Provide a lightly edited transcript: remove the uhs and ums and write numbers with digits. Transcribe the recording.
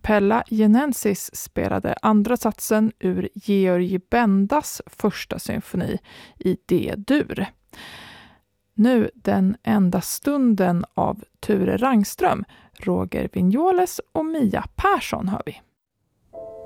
Capella Jenensis spelade andra satsen ur Georg Bendas första symfoni i D-dur. Nu den enda stunden av Ture Rangström, Roger Vignoles och Mia Persson hör vi.